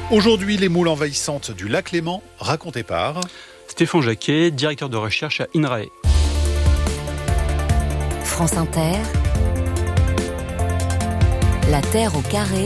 Aujourd'hui, les moules envahissantes du lac Léman, racontées par Stéphane Jacquet, directeur de recherche à INRAE. France Inter, La Terre au carré,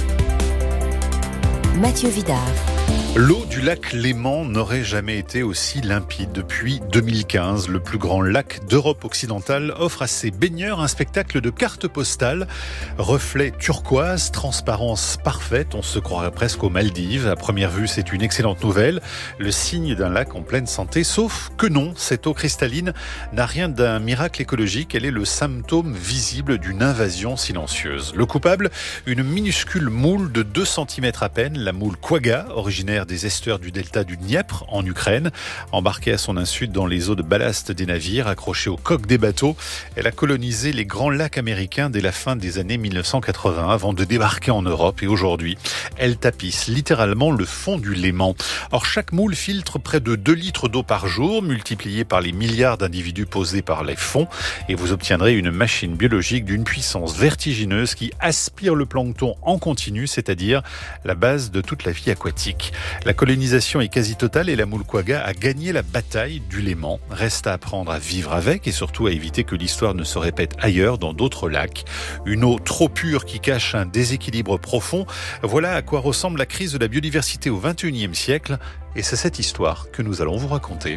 Mathieu Vidard. L'eau du lac Léman n'aurait jamais été aussi limpide. Depuis 2015, le plus grand lac d'Europe occidentale offre à ses baigneurs un spectacle de cartes postales. Reflets turquoise, transparence parfaite, on se croirait presque aux Maldives. À première vue, c'est une excellente nouvelle, le signe d'un lac en pleine santé. Sauf que non, cette eau cristalline n'a rien d'un miracle écologique. Elle est le symptôme visible d'une invasion silencieuse. Le coupable, une minuscule moule de 2 cm à peine, la moule quagga, originaire des estuaires du delta du Dniepr en Ukraine. Embarquée à son insu dans les eaux de ballast des navires, accrochée aux coques des bateaux, elle a colonisé les grands lacs américains dès la fin des années 1980 avant de débarquer en Europe. Et aujourd'hui, elle tapisse littéralement le fond du Léman. Or, chaque moule filtre près de 2 litres d'eau par jour, multiplié par les milliards d'individus posés par les fonds, et vous obtiendrez une machine biologique d'une puissance vertigineuse qui aspire le plancton en continu, c'est-à-dire la base de toute la vie aquatique. La colonisation est quasi totale et la moule quagga a gagné la bataille du Léman. Reste à apprendre à vivre avec et surtout à éviter que l'histoire ne se répète ailleurs dans d'autres lacs. Une eau trop pure qui cache un déséquilibre profond. Voilà à quoi ressemble la crise de la biodiversité au XXIe siècle. Et c'est cette histoire que nous allons vous raconter.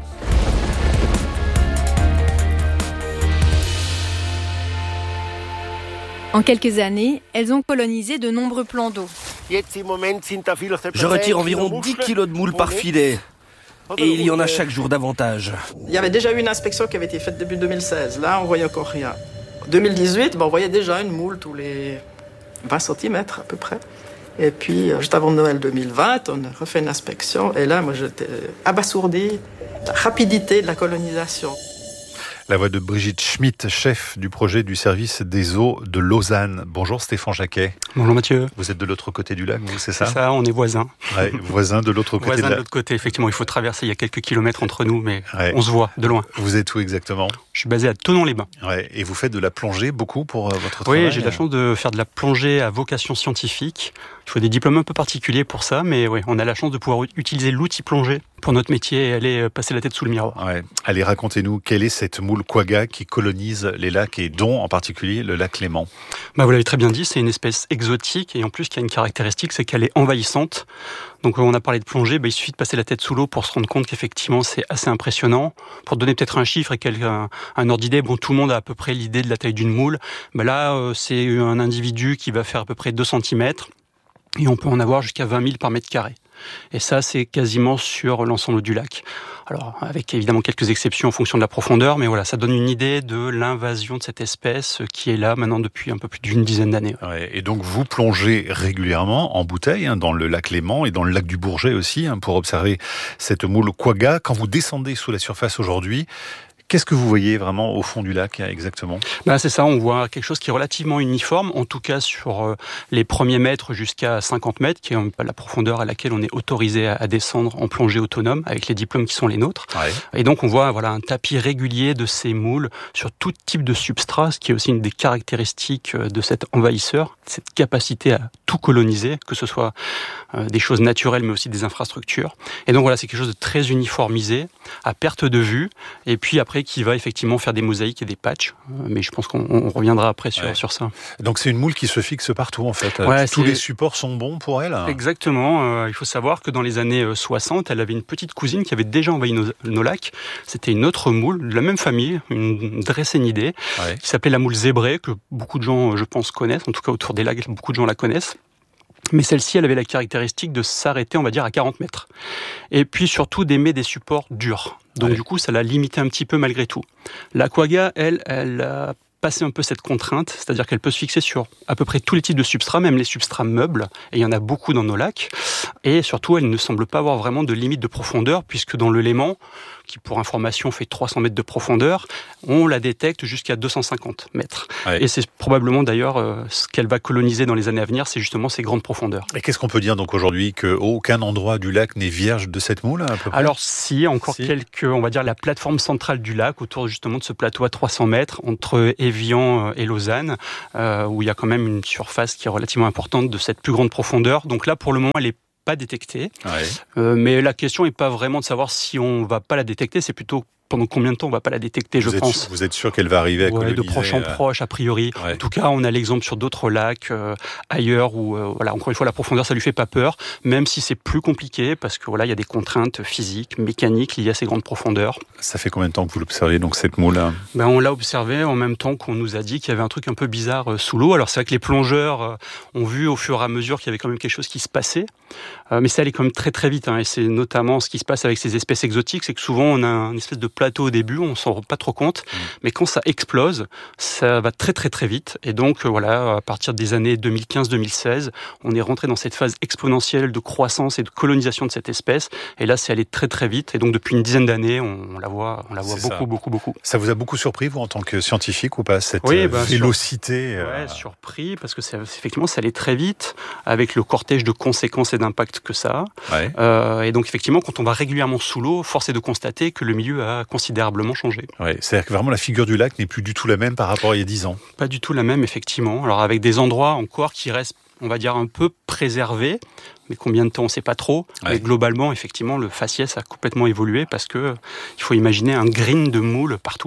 En quelques années, elles ont colonisé de nombreux plans d'eau. Je retire environ 10 kilos de moules par filet. Et il y en a chaque jour davantage. Il y avait déjà eu une inspection qui avait été faite début 2016. Là, on voyait encore rien. En 2018, on voyait déjà une moule tous les 20 cm à peu près. Et puis, juste avant Noël 2020, on a refait une inspection. Et là, moi, j'étais abasourdi de la rapidité de la colonisation. La voix de Brigitte Schmitt, chef du projet du service des eaux de Lausanne. Bonjour Stéphane Jacquet. Bonjour Mathieu. Vous êtes de l'autre côté du lac, vous, c'est ça ? C'est ça, on est voisins. Ouais, voisins de l'autre côté. Voisins de l'autre côté, effectivement. Il faut traverser, il y a quelques kilomètres entre nous, mais ouais. On se voit de loin. Vous êtes où exactement ? Je suis basé à Thonon-les-Bains. Ouais, et vous faites de la plongée beaucoup pour votre travail ? Oui, j'ai la chance de faire de la plongée à vocation scientifique. Il faut des diplômes un peu particuliers pour ça, mais oui, on a la chance de pouvoir utiliser l'outil plongée pour notre métier et aller passer la tête sous le miroir. Ouais. Allez, racontez-nous, quelle est cette moule quagga qui colonise les lacs et dont en particulier le lac Léman ? Vous l'avez très bien dit, c'est une espèce exotique et en plus qui a une caractéristique, c'est qu'elle est envahissante. Donc on a parlé de plongée, il suffit de passer la tête sous l'eau pour se rendre compte qu'effectivement c'est assez impressionnant. Pour donner peut-être un chiffre et un ordre d'idée, tout le monde a à peu près l'idée de la taille d'une moule. Là, c'est un individu qui va faire à peu près 2 cm et on peut en avoir jusqu'à 20 000 par mètre carré. Et ça, c'est quasiment sur l'ensemble du lac. Alors, avec évidemment quelques exceptions en fonction de la profondeur, mais voilà, ça donne une idée de l'invasion de cette espèce qui est là maintenant depuis un peu plus d'une dizaine d'années. Ouais, et donc, vous plongez régulièrement en bouteille dans le lac Léman et dans le lac du Bourget aussi, pour observer cette moule quagga. Quand vous descendez sous la surface aujourd'hui, qu'est-ce que vous voyez vraiment au fond du lac exactement ? C'est ça, on voit quelque chose qui est relativement uniforme, en tout cas sur les premiers mètres jusqu'à 50 mètres, qui est la profondeur à laquelle on est autorisé à descendre en plongée autonome, avec les diplômes qui sont les nôtres. Ouais. Et donc on voit un tapis régulier de ces moules sur tout type de substrat, ce qui est aussi une des caractéristiques de cet envahisseur, cette capacité à tout coloniser, que ce soit des choses naturelles mais aussi des infrastructures. Et donc c'est quelque chose de très uniformisé, à perte de vue, et puis après qui va effectivement faire des mosaïques et des patchs. Mais je pense qu'on reviendra après sur ça. Donc c'est une moule qui se fixe partout en fait. Tous les supports sont bons pour elle. Exactement. Il faut savoir que dans les années 60, elle avait une petite cousine qui avait déjà envahi nos lacs. C'était une autre moule de la même famille, une Dreissenidae, qui s'appelait la moule zébrée, que beaucoup de gens, je pense, connaissent. En tout cas, autour des lacs, beaucoup de gens la connaissent. Mais celle-ci, elle avait la caractéristique de s'arrêter, on va dire, à 40 mètres. Et puis surtout d'aimer des supports durs. Donc du coup, ça l'a limité un petit peu malgré tout. La quagga, elle a passé un peu cette contrainte, c'est-à-dire qu'elle peut se fixer sur à peu près tous les types de substrats, même les substrats meubles, et il y en a beaucoup dans nos lacs. Et surtout, elle ne semble pas avoir vraiment de limite de profondeur, puisque dans le Léman, qui pour information fait 300 mètres de profondeur, on la détecte jusqu'à 250 mètres. Ouais. Et c'est probablement d'ailleurs ce qu'elle va coloniser dans les années à venir, c'est justement ces grandes profondeurs. Et qu'est-ce qu'on peut dire donc aujourd'hui, qu'aucun endroit du lac n'est vierge de cette moule à peu près ? Alors si, encore quelques, on va dire la plateforme centrale du lac, autour justement de ce plateau à 300 mètres, entre Évian et Lausanne, où il y a quand même une surface qui est relativement importante de cette plus grande profondeur. Donc là, pour le moment, elle est pas détectée. Ouais. Mais la question n'est pas vraiment de savoir si on va pas la détecter, c'est plutôt pendant combien de temps on va pas la détecter, je pense. Vous êtes sûr qu'elle va arriver à coloniser? De proche en proche, a priori. Ouais. En tout cas, on a l'exemple sur d'autres lacs ailleurs où, encore une fois, la profondeur, ça lui fait pas peur, même si c'est plus compliqué parce que il y a des contraintes physiques, mécaniques liées à ces grandes profondeurs. Ça fait combien de temps que vous l'observez, donc, cette moule-là? On l'a observé en même temps qu'on nous a dit qu'il y avait un truc un peu bizarre sous l'eau. Alors, c'est vrai que les plongeurs ont vu au fur et à mesure qu'il y avait quand même quelque chose qui se passait. Mais ça allait quand même très très vite. Et c'est notamment ce qui se passe avec ces espèces exotiques, c'est que souvent on a une espèce de plateau au début, on s'en rend pas trop compte, mais quand ça explose, ça va très très très vite. Et donc à partir des années 2015-2016, on est rentré dans cette phase exponentielle de croissance et de colonisation de cette espèce. Et là, c'est allé très très vite. Et donc depuis une dizaine d'années, on la voit beaucoup. Ça vous a beaucoup surpris, vous, en tant que scientifique, ou pas, cette vélocité? Surpris, parce que effectivement, ça allait très vite, avec le cortège de conséquences et d'impact que ça a. Ouais. Et donc effectivement, quand on va régulièrement sous l'eau, force est de constater que le milieu a considérablement changé. Ouais, c'est-à-dire que vraiment la figure du lac n'est plus du tout la même par rapport à il y a 10 ans. Pas du tout la même, effectivement. Alors avec des endroits encore qui restent, on va dire, un peu préservés, mais combien de temps, on ne sait pas trop. Ouais. Mais globalement, effectivement, le faciès a complètement évolué parce que il faut imaginer un green de moules partout.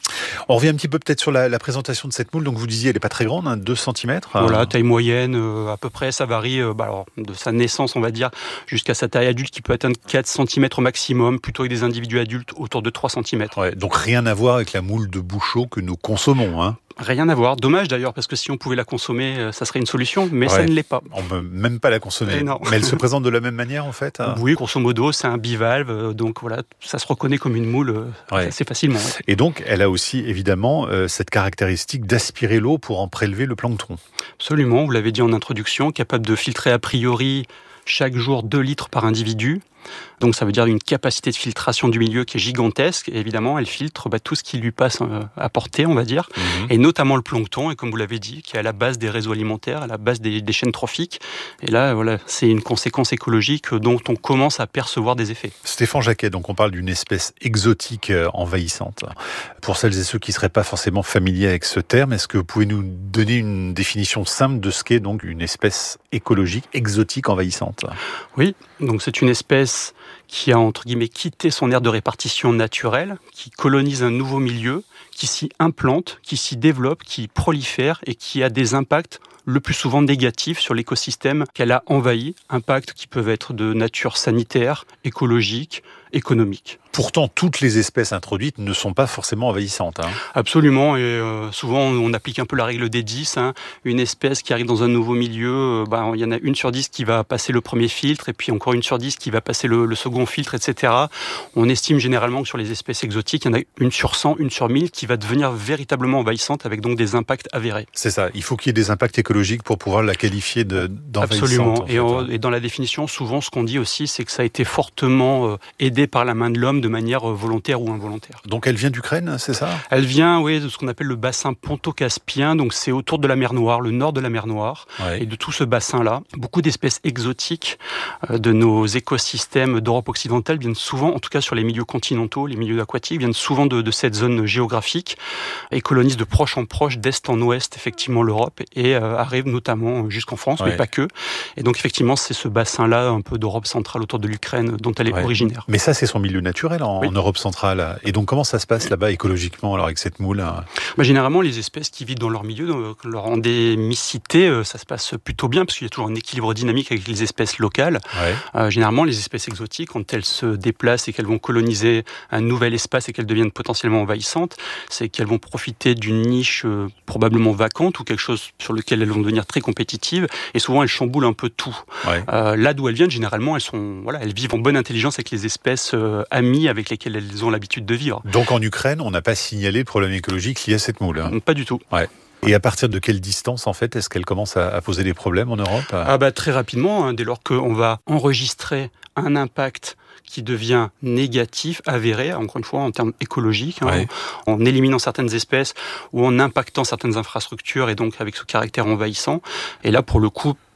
On revient un petit peu peut-être sur la présentation de cette moule. Donc vous disiez, elle n'est pas très grande, 2 cm. Voilà, taille moyenne, à peu près. Ça varie de sa naissance, on va dire, jusqu'à sa taille adulte qui peut atteindre 4 cm au maximum, plutôt avec des individus adultes autour de 3 cm. Ouais, donc rien à voir avec la moule de Bouchot que nous consommons, hein. Rien à voir. Dommage d'ailleurs, parce que si on pouvait la consommer, ça serait une solution, mais ça ne l'est pas. On ne peut même pas la consommer. Mais elle se présente de la même manière, en fait? Oui, grosso modo, c'est un bivalve, donc ça se reconnaît comme une moule assez facilement. Ouais. Et donc, elle a aussi, évidemment, cette caractéristique d'aspirer l'eau pour en prélever le plancton. Absolument, vous l'avez dit en introduction, capable de filtrer a priori chaque jour 2 litres par individu. Donc ça veut dire une capacité de filtration du milieu qui est gigantesque. Et évidemment, elle filtre tout ce qui lui passe à portée, on va dire, et notamment le plancton, et comme vous l'avez dit, qui est à la base des réseaux alimentaires, à la base des chaînes trophiques. Et là, c'est une conséquence écologique dont on commence à percevoir des effets. Stéphane Jacquet, donc on parle d'une espèce exotique envahissante. Pour celles et ceux qui ne seraient pas forcément familiers avec ce terme, est-ce que vous pouvez nous donner une définition simple de ce qu'est donc une espèce écologique exotique envahissante? Oui, donc c'est une espèce qui a, entre guillemets, quitté son aire de répartition naturelle, qui colonise un nouveau milieu, qui s'y implante, qui s'y développe, qui prolifère et qui a des impacts le plus souvent négatifs sur l'écosystème qu'elle a envahi, impacts qui peuvent être de nature sanitaire, écologique, économique. Pourtant, toutes les espèces introduites ne sont pas forcément envahissantes. Hein. Absolument, et souvent on applique un peu la règle des 10. Hein. Une espèce qui arrive dans un nouveau milieu, il y en a 1 sur 10 qui va passer le premier filtre, et puis encore 1 sur 10 qui va passer le second filtre, etc. On estime généralement que sur les espèces exotiques, il y en a 1 sur 100, 1 sur 1000 qui va devenir véritablement envahissante, avec donc des impacts avérés. C'est ça, il faut qu'il y ait des impacts écologiques pour pouvoir la qualifier d'envahissante. Absolument, et dans la définition, souvent ce qu'on dit aussi, c'est que ça a été fortement aidé par la main de l'homme de manière volontaire ou involontaire. Donc elle vient d'Ukraine, c'est ça? Elle vient, de ce qu'on appelle le bassin ponto-caspien, donc c'est autour de la mer Noire, le nord de la mer Noire, et de tout ce bassin-là. Beaucoup d'espèces exotiques de nos écosystèmes d'Europe occidentale viennent souvent, en tout cas sur les milieux continentaux, les milieux aquatiques, viennent souvent de cette zone géographique et colonisent de proche en proche, d'est en ouest, effectivement, l'Europe, et arrivent notamment jusqu'en France, mais pas que. Et donc effectivement, c'est ce bassin-là, un peu d'Europe centrale autour de l'Ukraine, dont elle est originaire. Mais ça, c'est son milieu naturel en Europe centrale. Et donc, comment ça se passe là-bas écologiquement, alors, avec cette moule? Généralement, les espèces qui vivent dans leur milieu, dans leur endémicité, ça se passe plutôt bien, parce qu'il y a toujours un équilibre dynamique avec les espèces locales. Généralement, les espèces exotiques, quand elles se déplacent et qu'elles vont coloniser un nouvel espace et qu'elles deviennent potentiellement envahissantes, c'est qu'elles vont profiter d'une niche probablement vacante ou quelque chose sur lequel elles vont devenir très compétitives. Et souvent, elles chamboulent un peu tout. Là d'où elles viennent, généralement, elles vivent en bonne intelligence avec les espèces amies avec lesquelles elles ont l'habitude de vivre. Donc en Ukraine, on n'a pas signalé le problème écologique lié à cette moule? Pas du tout. Et à partir de quelle distance, en fait, est-ce qu'elle commence à poser des problèmes en Europe? Très rapidement, dès lors qu'on va enregistrer un impact qui devient négatif, avéré, encore une fois, en termes écologiques, en éliminant certaines espèces ou en impactant certaines infrastructures, et donc avec ce caractère envahissant. Et là, pour le coup,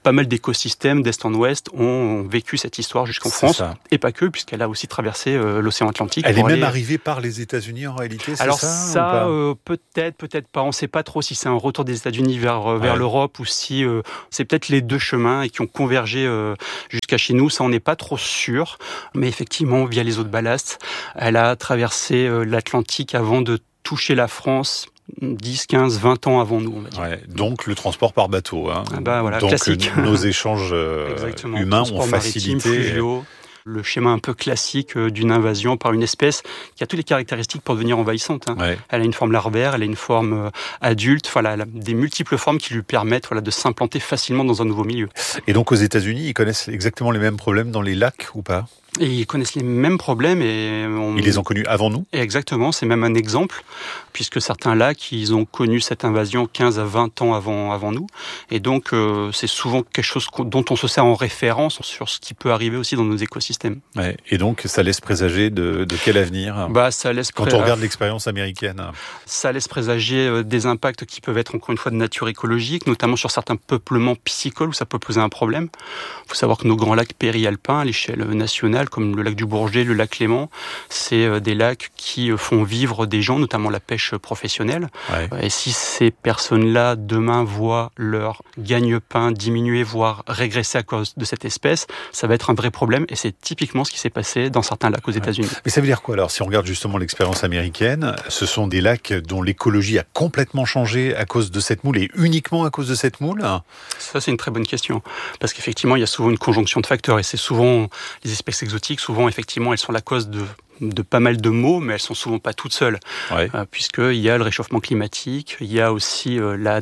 pas mal d'écosystèmes d'est en ouest ont vécu cette histoire jusqu'en France, ça. Et pas que, puisqu'elle a aussi traversé l'océan Atlantique. Elle est même arrivée par les États-Unis en réalité, c'est alors ça peut-être pas. On ne sait pas trop si c'est un retour des États-Unis vers l'Europe ou si c'est peut-être les deux chemins et qui ont convergé jusqu'à chez nous. Ça, on n'est pas trop sûr. Mais effectivement, via les eaux de ballast, elle a traversé l'Atlantique avant de toucher la France 10, 15, 20 ans avant nous, on va dire. Ouais, donc le transport par bateau. Voilà, donc classique. Nos échanges humains ont facilité. Le schéma un peu classique d'une invasion par une espèce qui a toutes les caractéristiques pour devenir envahissante. Ouais. Elle a une forme larvaire, elle a une forme adulte, elle a des multiples formes qui lui permettent de s'implanter facilement dans un nouveau milieu. Et donc aux États-Unis, ils connaissent exactement les mêmes problèmes dans les lacs ou pas ? Et ils connaissent les mêmes problèmes Ils les ont connus avant nous ? Et exactement, c'est même un exemple, puisque certains lacs, ils ont connu cette invasion 15 à 20 ans avant nous. Et donc, c'est souvent quelque chose dont on se sert en référence sur ce qui peut arriver aussi dans nos écosystèmes. Ouais. Et donc, ça laisse présager de quel avenir ? Ça laisse Quand on regarde l'expérience américaine. Ça laisse présager des impacts qui peuvent être, encore une fois, de nature écologique, notamment sur certains peuplements piscicoles où ça peut poser un problème. Il faut savoir que nos grands lacs périalpins, à l'échelle nationale, comme le lac du Bourget, le lac Léman, c'est des lacs qui font vivre des gens, notamment la pêche professionnelle. Ouais. Et si ces personnes-là, demain, voient leur gagne-pain diminuer, voire régresser à cause de cette espèce, ça va être un vrai problème. Et c'est typiquement ce qui s'est passé dans certains lacs aux États-Unis. Mais ça veut dire quoi alors ? Si on regarde justement l'expérience américaine, ce sont des lacs dont l'écologie a complètement changé à cause de cette moule et uniquement à cause de cette moule ? Ça, c'est une très bonne question. Parce qu'effectivement, il y a souvent une conjonction de facteurs. Et c'est souvent les espèces exotiques, souvent, effectivement, elles sont la cause de pas mal de maux, mais elles sont souvent pas toutes seules. Ouais. Puisqu'il y a le réchauffement climatique, il y a aussi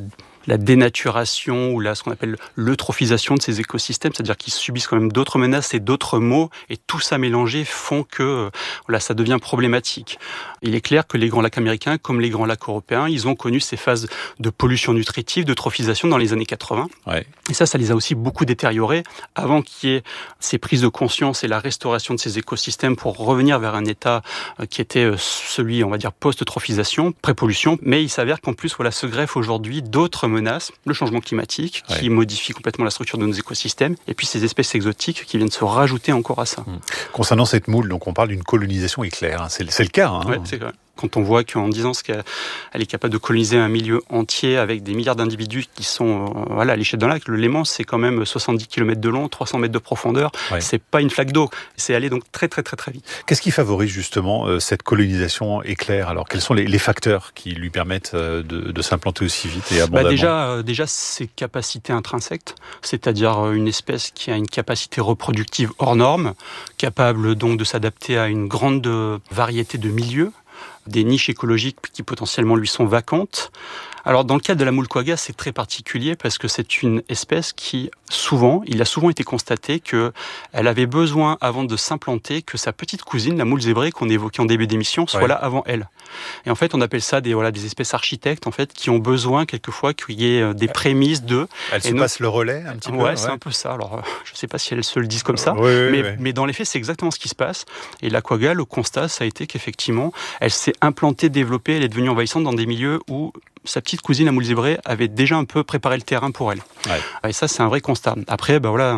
la dénaturation ou ce qu'on appelle l'eutrophisation de ces écosystèmes, c'est-à-dire qu'ils subissent quand même d'autres menaces et d'autres maux, et tout ça mélangé font que ça devient problématique. Il est clair que les grands lacs américains, comme les grands lacs européens, ils ont connu ces phases de pollution nutritive, d'eutrophisation dans les années 80. Ouais. Et ça les a aussi beaucoup détériorés avant qu'il y ait ces prises de conscience et la restauration de ces écosystèmes pour revenir vers un état qui était celui, on va dire, post-eutrophisation, pré-pollution. Mais il s'avère qu'en plus, se greffent aujourd'hui d'autres menaces, le changement climatique qui modifie complètement la structure de nos écosystèmes, et puis ces espèces exotiques qui viennent se rajouter encore à ça. Concernant cette moule, donc on parle d'une colonisation éclair, c'est le cas. Oui, c'est vrai. Quand on voit qu'en 10 ans, elle est capable de coloniser un milieu entier avec des milliards d'individus qui sont à l'échelle d'un lac. Le Léman, c'est quand même 70 km de long, 300 mètres de profondeur. Ouais. C'est pas une flaque d'eau. C'est aller donc très, très, très, très vite. Qu'est-ce qui favorise justement cette colonisation éclair ? Alors, quels sont les facteurs qui lui permettent de s'implanter aussi vite et abondamment ? Déjà, ses capacités intrinsèques, c'est-à-dire une espèce qui a une capacité reproductive hors norme, capable donc de s'adapter à une grande variété de milieux, des niches écologiques qui potentiellement lui sont vacantes. Alors dans le cas de la moule quagga, c'est très particulier parce que c'est une espèce qui il a souvent été constaté qu'elle avait besoin, avant de s'implanter, que sa petite cousine, la moule zébrée qu'on évoquait en début d'émission, soit là avant elle. Et en fait, on appelle ça des espèces architectes en fait qui ont besoin quelquefois qu'il y ait des prémices de. Elle se passe le relais un petit peu. Ouais, c'est un peu ça. Alors, je ne sais pas si elles se le disent comme ça, mais dans les faits, c'est exactement ce qui se passe. Et la quagga, le constat, ça a été qu'effectivement, elle s'est implantée, développée, elle est devenue envahissante dans des milieux où sa petite cousine, la moule zébrée, avait déjà un peu préparé le terrain pour elle. Ouais. Et ça, c'est un vrai constat. Après,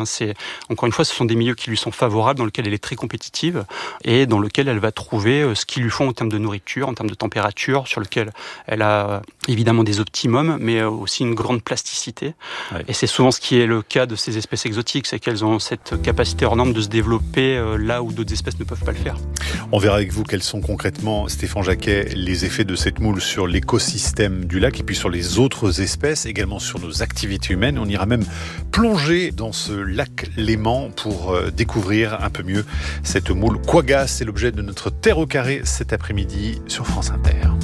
encore une fois, ce sont des milieux qui lui sont favorables, dans lesquels elle est très compétitive et dans lesquels elle va trouver ce qu'il lui faut en termes de nourriture, en termes de température, sur lequel elle a évidemment des optimums, mais aussi une grande plasticité. Ouais. Et c'est souvent ce qui est le cas de ces espèces exotiques, c'est qu'elles ont cette capacité hors norme de se développer là où d'autres espèces ne peuvent pas le faire. On verra avec vous quels sont concrètement, Stéphane Jacquet, les effets de cette moule sur l'écosystème du lac et puis sur les autres espèces, également sur nos activités humaines. On ira même plonger dans ce lac Léman pour découvrir un peu mieux cette moule quagga. C'est l'objet de notre Terre au carré cet après-midi sur France Inter.